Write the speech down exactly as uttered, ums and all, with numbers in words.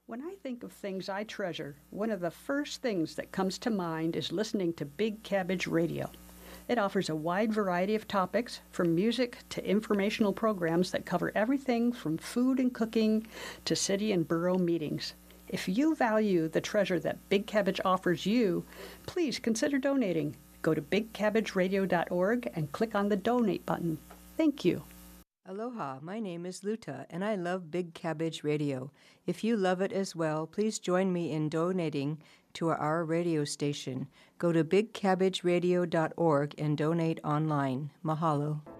When I think of things I treasure, one of the first things that comes to mind is listening to Big Cabbage Radio. It offers a wide variety of topics, from music to informational programs that cover everything from food and cooking to city and borough meetings. If you value the treasure that Big Cabbage offers you, please consider donating. Go to big cabbage radio dot org and click on the donate button. Thank you. Aloha, my name is Luta, and I love Big Cabbage Radio. If you love it as well, please join me in donating to our radio station. Go to big cabbage radio dot org and donate online. Mahalo.